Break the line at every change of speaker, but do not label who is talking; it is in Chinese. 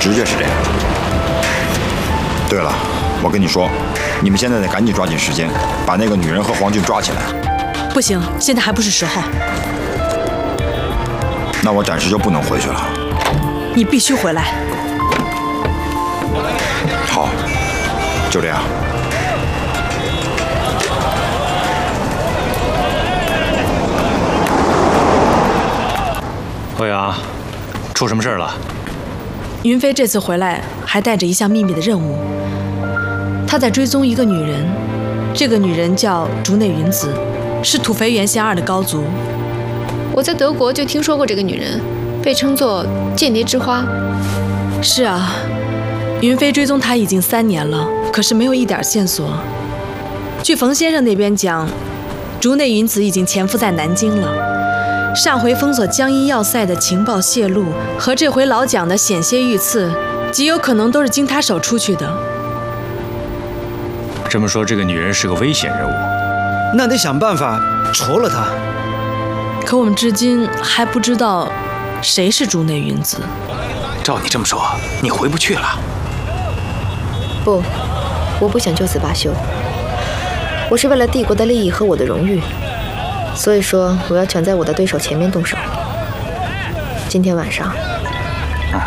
直觉是这样。对了，我跟你说，你们现在得赶紧抓紧时间，把那个女人和黄俊抓起来。
不行，现在还不是时候。
那我暂时就不能回去了。
你必须回来。
好，就这样。
欧阳，出什么事了？
云飞这次回来还带着一项秘密的任务，他在追踪一个女人，这个女人叫竹内云子，是土肥原贤二的高足。
我在德国就听说过这个女人，被称作间谍之花。
是啊，云飞追踪她已经3年了，可是没有一点线索。据冯先生那边讲，竹内云子已经潜伏在南京了。上回封锁江阴要塞的情报泄露，和这回老蒋的险些遇刺，极有可能都是经他手出去的。
这么说，这个女人是个危险人物，
那得想办法除了她。
可我们至今还不知道谁是竹内云子。
照你这么说，你回不去了？
不，我不想就此罢休。我是为了帝国的利益和我的荣誉。所以说，我要抢在我的对手前面动手。今天晚上，